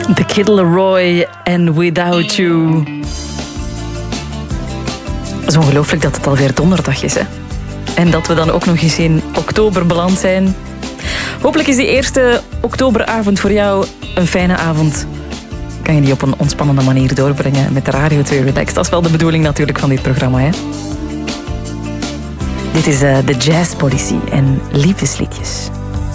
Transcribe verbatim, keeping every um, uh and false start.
The Kid Laroi en Without You. Het is ongelooflijk dat het alweer donderdag is, hè? En dat we dan ook nog eens in oktober beland zijn. Hopelijk is die eerste oktoberavond voor jou een fijne avond. Kan je die op een ontspannende manier doorbrengen met de Radio twee Relax. Dat is wel de bedoeling natuurlijk van dit programma, hè? Dit is uh, de Jazz Policy en liefdesliedjes.